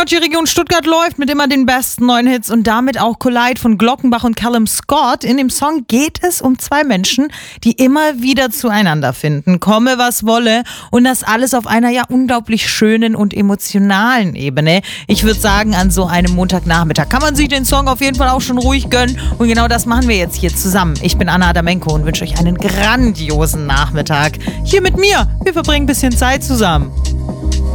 Energy Region Stuttgart läuft mit immer den besten neuen Hits und damit auch Collide von Glockenbach und Callum Scott. In dem Song geht es um zwei Menschen, die immer wieder zueinander finden, komme was wolle, und das alles auf einer ja unglaublich schönen und emotionalen Ebene. Ich würde sagen, an so einem Montagnachmittag kann man sich den Song auf jeden Fall auch schon ruhig gönnen, und genau das machen wir jetzt hier zusammen. Ich bin Anna Adamenko und wünsche euch einen grandiosen Nachmittag hier mit mir. Wir verbringen ein bisschen Zeit zusammen.